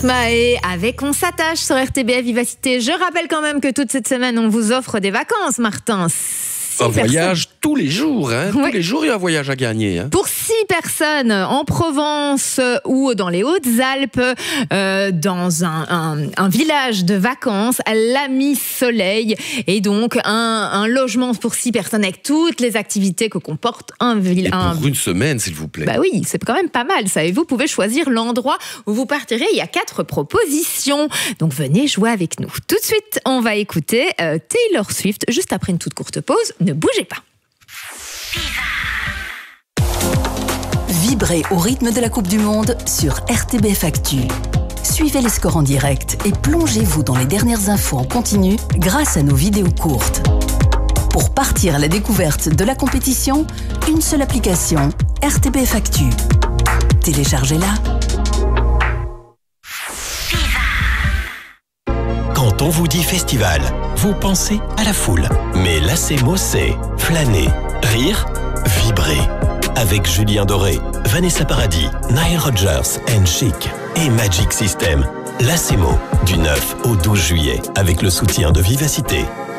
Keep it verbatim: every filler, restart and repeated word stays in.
Maë avec On s'attache sur R T B F Vivacité. Je rappelle quand même que toute cette semaine, on vous offre des vacances, Martin. Un voyage tous les jours, hein. Ouais. Tous les jours, il y a un voyage à gagner. Hein. Pour six personnes en Provence ou dans les Hautes-Alpes, euh, dans un, un, un village de vacances à l'Ami Soleil. Et donc, un, un logement pour six personnes avec toutes les activités que comporte un village. Et pour une semaine, s'il vous plaît. Bah oui, c'est quand même pas mal, ça. Et vous pouvez choisir l'endroit où vous partirez. Il y a quatre propositions. Donc, venez jouer avec nous. Tout de suite, on va écouter euh, Taylor Swift juste après une toute courte pause. Ne bougez pas. Vibrez au rythme de la Coupe du Monde sur R T B F Actu. Suivez les scores en direct et plongez-vous dans les dernières infos en continu grâce à nos vidéos courtes. Pour partir à la découverte de la compétition, une seule application, R T B F Actu. Téléchargez-la. Quand on vous dit festival, vous pensez à la foule. Mais l'Acemo, c'est flâner, rire, vibrer. Avec Julien Doré, Vanessa Paradis, Nile Rodgers and Chic et Magic System. L'Acemo, du neuf au douze juillet, avec le soutien de Vivacité.